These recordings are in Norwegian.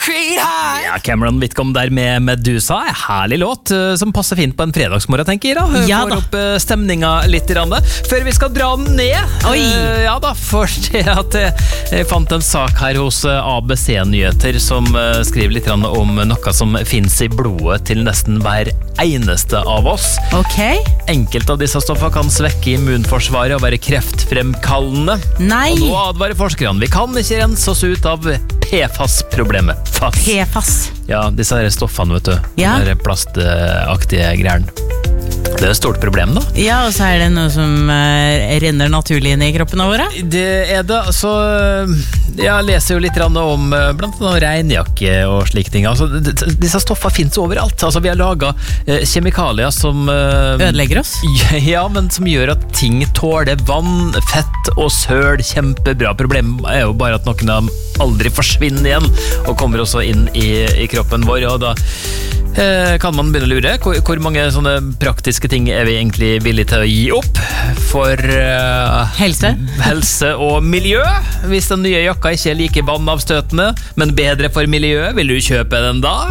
concrete high. Ja, Cameron Whitcomb der med Medusa. En herlig låt som passer fint på en fredagsmorgen, tenker jeg da. Ja, får da. opp stemninga litt grann. Før vi skal dra den ned. Oi. Ja da, for det at jeg fant en sak her hos ABC-nyheter som skriver litt grann om noe som finnes i blodet til nesten hver eneste av oss. Ok. Enkelte av disse stoffene kan svekke immunforsvaret og være kreftfremkallende. Nei. Og nå advarer forskerne. Vi kan ikke rense oss ut av PFAS-problemet. PFAS. Ja, disse her stoffene, vet du. Ja. De her plastaktige greiene. Det er et stort problem, da. Ja, og så er det noe som renner naturlig inn i kroppen våre. Det er det, så jeg leser jo litt om blant annet regnjakke og slike ting. Altså, disse stoffene finnes overalt. Altså, vi har laget kjemikalier som Ødelegger oss. Ja, men som gjør at ting tåler vann, fett og søl. Kjempebra. Problemet er jo bare at noen av dem aldri forsvinner igjen og kommer også inn i kroppen vår, og da kan man begynne å lure hvor mange sånne praktiske ting er vi egentlig villige til å gi opp for helse og miljø. Hvis den nye jakka ikke er like vannavstøtende, men bedre for miljøet, vil du kjøpe den da?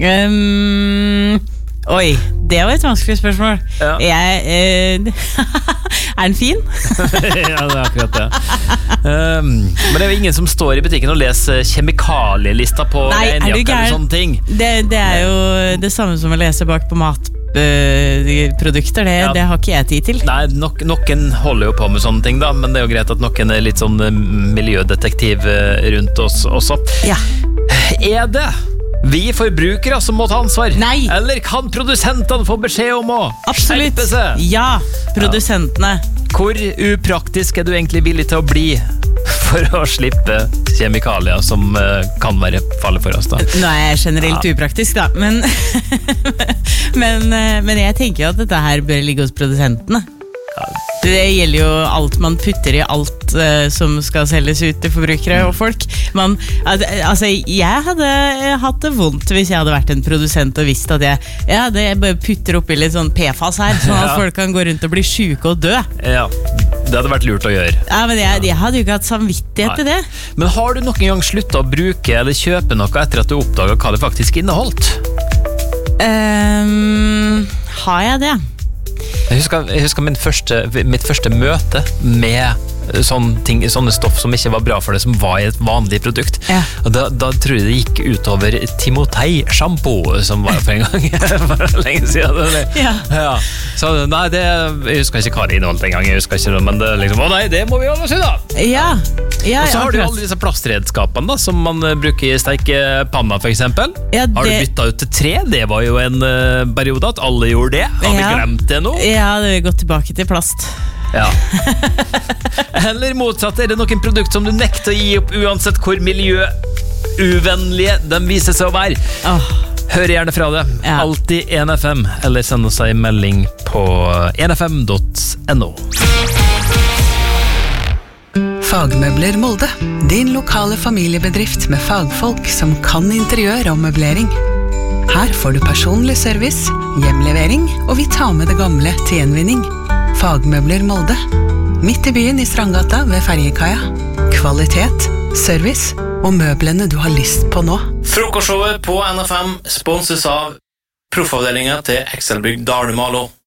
Oi, det var et vanskelig spørsmål. Ja. Er den fin? Ja, det er akkurat det. Men det er jo ingen som står i butikken og leser kjemikalielista på regnjakke eller sånne ting. Det er jo det samme som å lese bak på matprodukter. Det har ikke jeg tid til. Nei, noen holder jo på med sånne ting da, men det er jo greit at noen er litt sånn miljødetektiv rundt oss også. Ja. Er det vi forbrukere som må ta ansvar? Nei. Eller kan produsentene få beskjed om å skjerpe seg? Ja, produsentene. Hvor upraktisk er du egentlig villig til å bli for å slippe kjemikalier som kan være farlige for oss da? Nå er jeg generelt upraktisk da, men jeg tenker jo at dette her bør ligge hos produsentene. Det gjelder jo alt man putter i alt som skal selges ut til forbrukere og folk. Jeg hadde hatt det vondt hvis jeg hadde vært en produsent og visst at jeg bare putter oppi litt sånn PFAS her, sånn at folk kan gå rundt og bli syke og dø. Ja, det hadde vært lurt å gjøre. Ja, men jeg hadde jo ikke hatt samvittighet til det. Men har du noen gang sluttet å bruke eller kjøpe noe etter at du oppdaget hva det faktisk inneholdt? Har jeg det? Jeg husker mitt første møte med sånne stoff som ikke var bra for det, som var i et vanlig produkt. Ja. Og da tror jeg det gikk utover Timotei-shampoo, som var for en gang for lenge siden. Ja. Så nei, jeg husker ikke hva det inneholdt en gang, jeg husker ikke det, men det liksom, å nei, det må vi holde oss unna! Ja. Og så har du alle disse plastredskapene da, som man bruker i steikepanna for eksempel. Ja, har du byttet ut til tre? Det var jo en periode at alle gjorde det. Har vi glemt det nå? Ja, det har gått tilbake til plast. Ja. Eller motsatt, er det noen produkt som du nekter å gi opp uansett hvor miljøuvennlige de viser seg å være? Hør gjerne fra det. Alltid 1FM, eller send oss en melding på 1fm.no. Fagmøbler Molde, din lokale familiebedrift med fagfolk som kan interiør og møblering. Her får du personlig service, hjemlevering, og vi tar med det gamle til gjenvinning. Fagmøbler Molde, midt i byen i Strandgata ved Ferjekaia. Kvalitet, service og møblene du har lyst på nå. Frokostshowet på NFM sponses av proffavdelingen til Excelbygg Dalumalo.